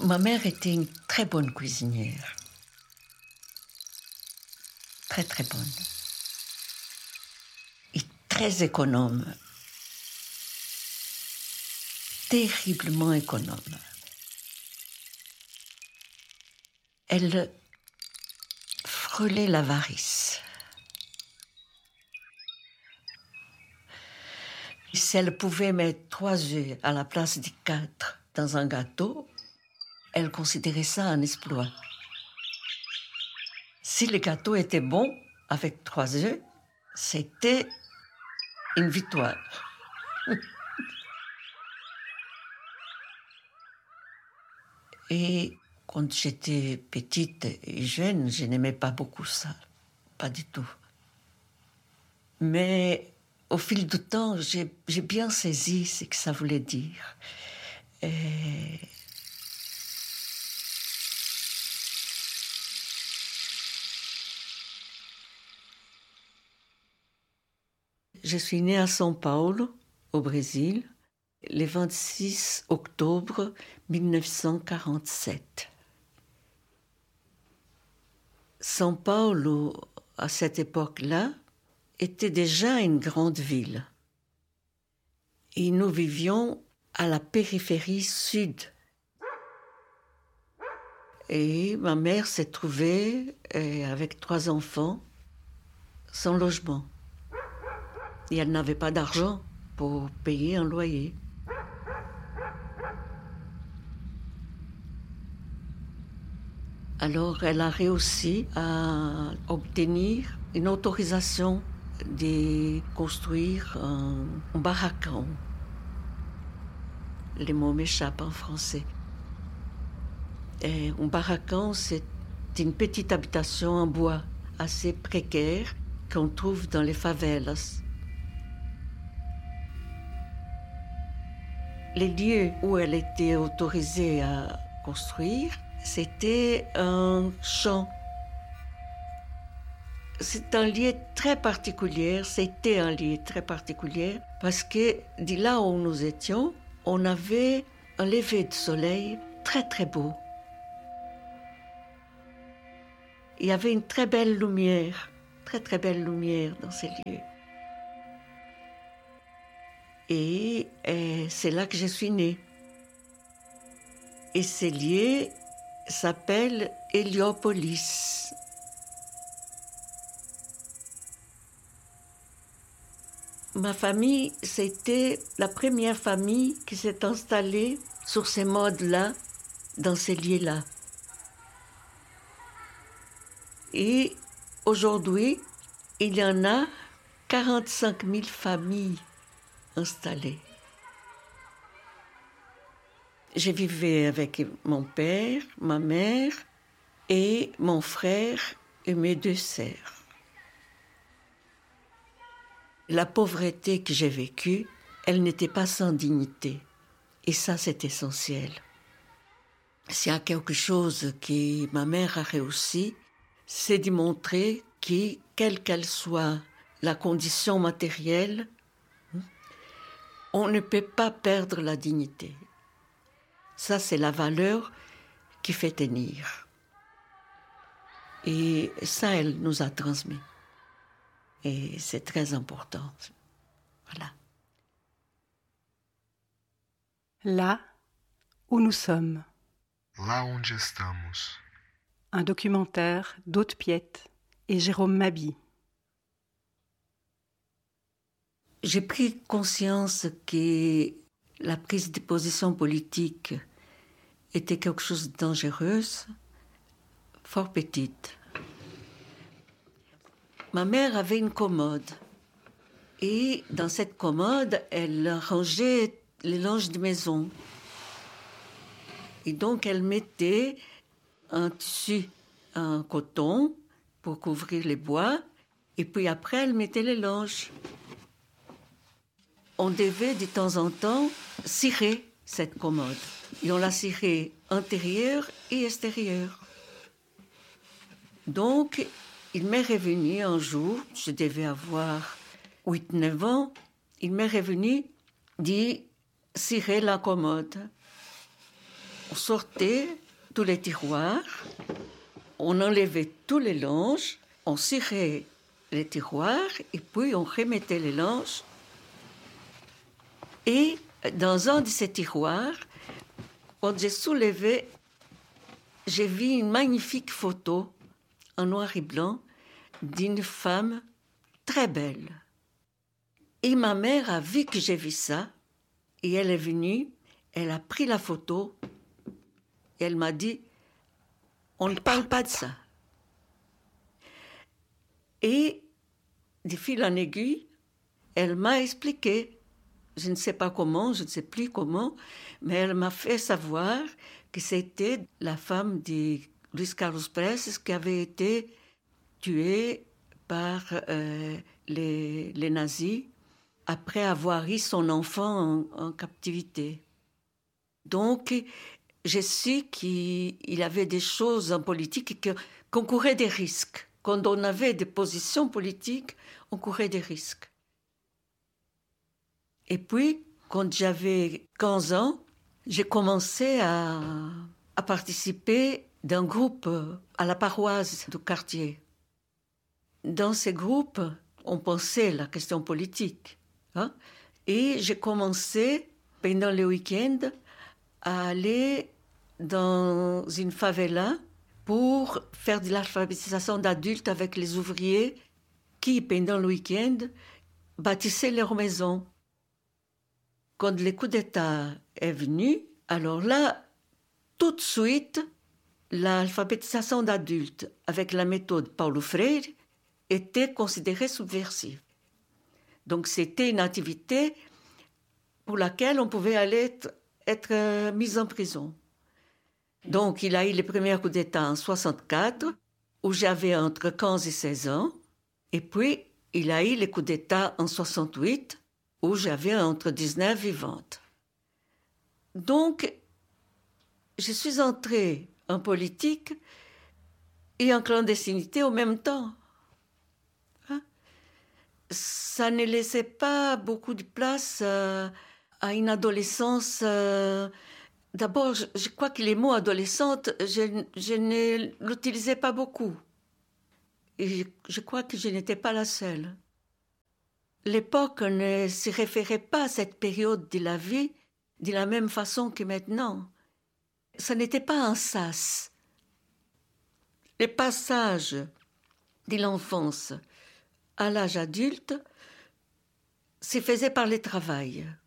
Ma mère était une très bonne cuisinière. Très, très bonne. Et très économe. Terriblement économe. Elle frôlait l'avarice. Si elle pouvait mettre 3 œufs à la place des 4 dans un gâteau, elle considérait ça un exploit. Si le gâteau était bon, avec 3 œufs, c'était une victoire. Et quand j'étais petite et jeune, je n'aimais pas beaucoup ça. Pas du tout. Mais au fil du temps, j'ai bien saisi ce que ça voulait dire. Et je suis née à São Paulo, au Brésil, le 26 octobre 1947. São Paulo, à cette époque-là, était déjà une grande ville. Et nous vivions à la périphérie sud. Et ma mère s'est trouvée avec 3 enfants sans logement. Et elle n'avait pas d'argent pour payer un loyer. Alors elle a réussi à obtenir une autorisation de construire un barracão. Les mots m'échappent en français. Et un barracão, c'est une petite habitation en bois assez précaire qu'on trouve dans les favelas. Les lieux où elle était autorisée à construire, c'était un champ. C'est un lieu très particulier, c'était un lieu très particulier parce que de là où nous étions, on avait un lever de soleil très très beau. Il y avait une très belle lumière, très très belle lumière dans ces lieux. Et c'est là que je suis née. Et ces lieux s'appellent Héliopolis. Ma famille, c'était la première famille qui s'est installée sur ces modes-là, dans ces lieux-là. Et aujourd'hui, il y en a 45 000 familles installées. Je vivais avec mon père, ma mère et mon frère et mes 2 sœurs. La pauvreté que j'ai vécue, elle n'était pas sans dignité. Et ça, c'est essentiel. S'il y a quelque chose que ma mère a réussi, c'est de montrer que, quelle qu'elle soit la condition matérielle, on ne peut pas perdre la dignité. Ça, c'est la valeur qui fait tenir. Et ça, elle nous a transmis. Et c'est très important. Voilà. Là où nous sommes. Lá onde estamos. Un documentaire d'Aude Piette et Jérôme Mabi. J'ai pris conscience que la prise de position politique était quelque chose de dangereux, fort petite. Ma mère avait une commode et dans cette commode, elle rangeait les linges de maison. Et donc, elle mettait un tissu en coton pour couvrir les bois et puis après, elle mettait les linges. On devait de temps en temps cirer cette commode. Et on la cirait intérieure et extérieure. Donc, il m'est revenu un jour, je devais avoir 8-9 ans, il m'est revenu de cirer la commode. on sortait tous les tiroirs, on enlevait tous les linges, on cirait les tiroirs et puis on remettait les linges. Et dans un de ces tiroirs, quand j'ai soulevé, j'ai vu une magnifique photo en noir et blanc d'une femme très belle. Et ma mère a vu que j'ai vu ça et elle est venue, elle a pris la photo et elle m'a dit « On ne parle pas de ça ». Et de fil en aiguille, elle m'a expliqué, je ne sais pas comment, je ne sais plus comment, mais elle m'a fait savoir que c'était la femme de Luis Carlos Prestes qui avait été tuée par les nazis après avoir eu son enfant en captivité. Donc, j'ai su qu'il y avait des choses en politique qu'on courait des risques. Quand on avait des positions politiques, on courait des risques. Et puis, quand j'avais 15 ans, j'ai commencé à participer d'un groupe à la paroisse du quartier. Dans ces groupes, on pensait la question politique. Hein? Et j'ai commencé, pendant le week-end, à aller dans une favela pour faire de l'alphabétisation d'adultes avec les ouvriers qui, pendant le week-end, bâtissaient leurs maisons. Quand le coup d'État est venu, alors là, tout de suite, l'alphabétisation d'adultes avec la méthode Paulo Freire était considérée subversive. Donc c'était une activité pour laquelle on pouvait aller être mis en prison. Donc il a eu le premier coup d'État en 1964, où j'avais entre 15 et 16 ans, et puis il a eu le coup d'État en 1968, où j'avais entre 19 et 20. Donc, je suis entrée en politique et en clandestinité au même temps. Hein? Ça ne laissait pas beaucoup de place à une adolescence. D'abord, je crois que les mots adolescente, je ne l'utilisais pas beaucoup. Et je crois que je n'étais pas la seule. L'époque ne se référait pas à cette période de la vie de la même façon que maintenant. Ce n'était pas un sas. Les passages de l'enfance à l'âge adulte se faisaient par le travail.